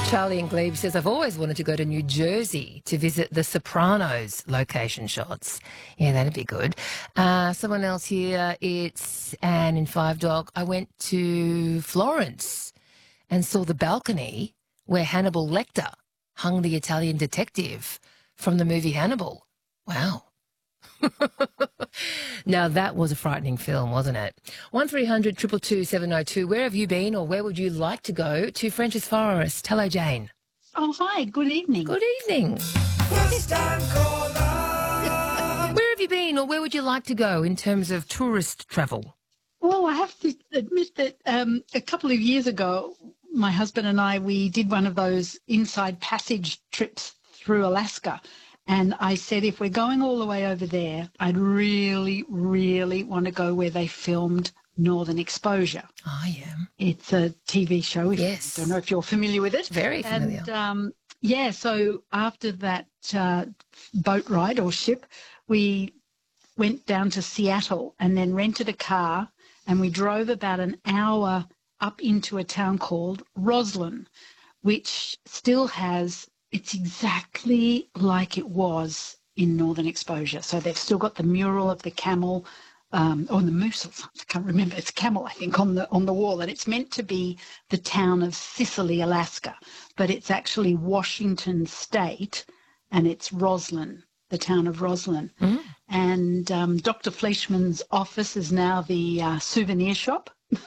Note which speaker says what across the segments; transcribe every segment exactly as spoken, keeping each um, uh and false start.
Speaker 1: Charlie in Glebe says, I've always wanted to go to New Jersey to visit the Sopranos location shots. Yeah, that'd be good. Uh, someone else here, it's Anne in Five Dog. I went to Florence and saw the balcony where Hannibal Lecter hung the Italian detective from the movie Hannibal. Wow. Now, that was a frightening film, wasn't it? one three hundred two two two seven oh two. Where have you been, or where would you like to go to French's Forest? Hello, Jane.
Speaker 2: Oh, hi. Good evening.
Speaker 1: Good evening. First time caller. Where have you been, or where would you like to go in terms of tourist travel?
Speaker 2: Well, I have to admit that um, a couple of years ago, my husband and I, we did one of those inside passage trips through Alaska. And I said, if we're going all the way over there, I'd really, really want to go where they filmed Northern Exposure.
Speaker 1: Oh, yeah.
Speaker 2: It's a T V show.
Speaker 1: Yes.
Speaker 2: I don't know if you're familiar with it.
Speaker 1: Very familiar.
Speaker 2: And, um, yeah, so after that uh, boat ride or ship, we went down to Seattle and then rented a car, and we drove about an hour up into a town called Roslyn, which still has... It's exactly like it was in Northern Exposure. So they've still got the mural of the camel, um, or the moose, or something. I can't remember. It's camel, I think, on the on the wall. And it's meant to be the town of Cicely, Alaska, but it's actually Washington State, and it's Roslyn, the town of Roslyn. Mm. And um, Doctor Fleischman's office is now the uh, souvenir shop.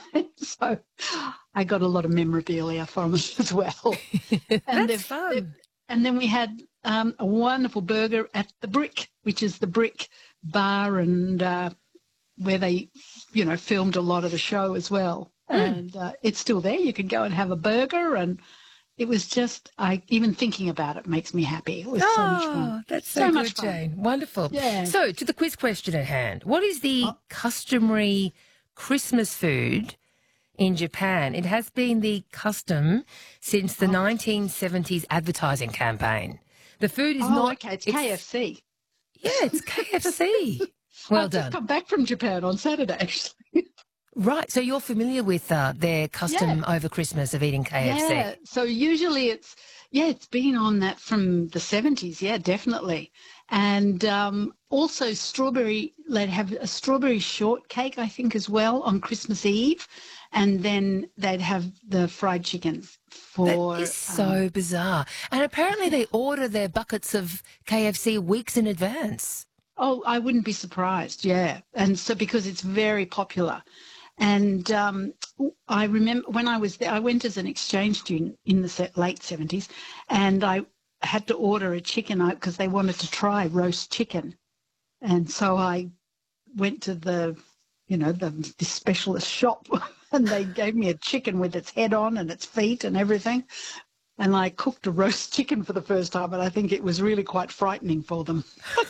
Speaker 2: So I got a lot of memorabilia from it as well. And
Speaker 1: That's fun.
Speaker 2: And then we had um, a wonderful burger at the Brick, which is the Brick bar, and uh, where they, you know, filmed a lot of the show as well. Mm. And uh, it's still there. You can go and have a burger, and it was just, I even thinking about it makes me happy. It was
Speaker 1: oh,
Speaker 2: so much fun.
Speaker 1: That's so,
Speaker 2: so
Speaker 1: good,
Speaker 2: much fun.
Speaker 1: Jane. Wonderful.
Speaker 2: Yeah.
Speaker 1: So, to the quiz question at hand, what is the oh. customary Christmas food in Japan? It has been the custom since the oh. nineteen seventies advertising campaign. The food is
Speaker 2: oh,
Speaker 1: not...
Speaker 2: okay, it's, it's K F C.
Speaker 1: Yeah, it's K F C. Well
Speaker 2: I've
Speaker 1: done.
Speaker 2: just come back from Japan on Saturday, actually.
Speaker 1: Right, so you're familiar with uh, their custom yeah. over Christmas of eating K F C?
Speaker 2: Yeah, so usually it's, yeah, it's been on that from the seventies, yeah, definitely. And um, also strawberry, they'd have a strawberry shortcake, I think, as well on Christmas Eve. And then they'd have the fried chickens for...
Speaker 1: That is so um, bizarre. And apparently they order their buckets of K F C weeks in advance.
Speaker 2: Oh, I wouldn't be surprised, yeah. And so because it's very popular. And um, I remember when I was there, I went as an exchange student in the late seventies, and I had to order a chicken because they wanted to try roast chicken. And so I went to the, you know, the, the specialist shop, and they gave me a chicken with its head on and its feet and everything. And I cooked a roast chicken for the first time, and I think it was really quite frightening for them.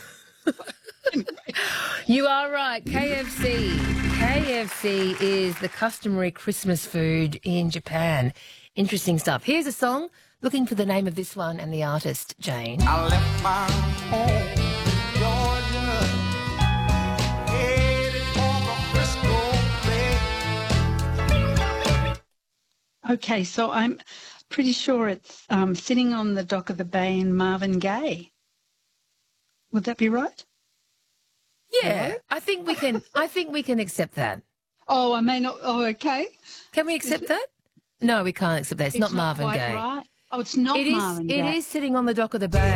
Speaker 2: Anyway.
Speaker 1: You are right. K F C. K F C is the customary Christmas food in Japan. Interesting stuff. Here's a song. Looking for the name of this one and the artist, Jane.
Speaker 3: I left my home in Georgia, headed for Frisco Bay.
Speaker 2: Okay, so I'm pretty sure it's um, Sitting on the Dock of the Bay in Marvin Gaye. Would that be right?
Speaker 1: Yeah,
Speaker 2: Hello?
Speaker 1: I think we can. I think we can accept that.
Speaker 2: Oh, I may not. Oh, okay.
Speaker 1: Can we accept that? No, we can't accept that. It's,
Speaker 2: it's
Speaker 1: not
Speaker 2: not
Speaker 1: Marvin
Speaker 2: quite
Speaker 1: Gaye.
Speaker 2: Right. Oh, it's not
Speaker 1: it is,
Speaker 2: Marvin
Speaker 1: It
Speaker 2: Gaye.
Speaker 1: is Sitting on the Dock of the Bay.